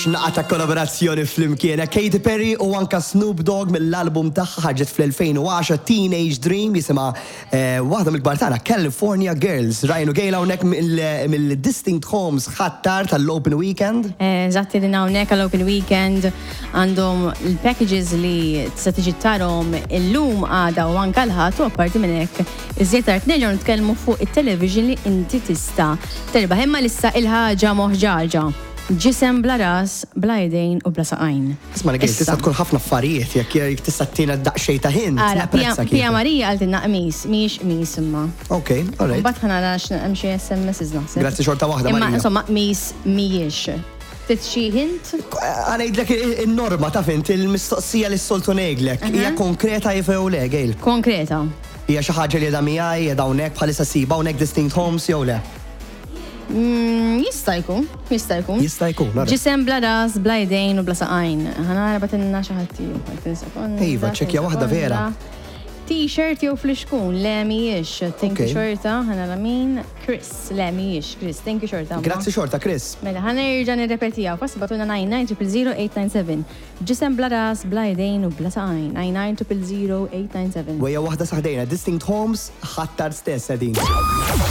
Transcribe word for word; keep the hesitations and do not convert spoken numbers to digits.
X'naqa ta' kollaborazzjoni flimkien Katy Perry u anka Snoop Dogg mill-album tagħha ħarġet fl-elfejn u għaxar Teenage Dream jisimha waħda mill-kbar tagħna California Girls. Rajnu gejla hawnhekk mill-Distinct Homes ħattar tal-Open Weekend. Eżatti din hawnhekk għall-Open Weekend għandhom il-packages li tista' tiġi tarhom illum għada u anke l-ħadd u apparti minn hekk iżjed tard nerġgħu nitkellmu fuq it-television li inti tista' terbaħ imma lissa il-ħaġa moħġaġa. Ġisem bla ras, bla jdejn u bla saqajn. Isma' nagħmel tista' tkun ħafna affarijiet jekk jekk tista' tina daqsxejn ta' ħin. Ara, Pia Marija għaltinna qmis, mhix qmis imma. Okay, all right. Mbagħad ħana hemm xi S M S naħseb. Grazzi xorta waħda Marija. Imma insomma qmis mhijiex. Tit xi hint? Għanajdlek in-norma ta' fint il-mistoqsija li s-soltu ngħidlek hija konkreta jew le gejl. Konkreta. Hija xi ħaġa li qiegħda miegħi qiegħda hawnhekk bħalissa siba hawnhekk Distinct Homes jew le? Jista' jkun, jista' jkun. Jista' jkun, nara. Ġisem bla ras, bla jdejn u bla saqajn. Ħanara batinna xi ħadd ieħor. Iva, ċekkja waħda vera. T-shirt jew fl-xkun, le mhijiex. Thank you xorta, ħanara min? Chris, le mhijiex, Chris, thank you xorta. Grazzi xorta, Chris. Mela, ħanerġa' nirrepetiha, forsi batuna nine nine zero zero zero eight nine seven. Ġisem bla ras, bla jdejn u bla saqajn. nine nine zero zero zero eight nine seven. Wejja waħda saħdejna, Distinct Homes ħattar stess din.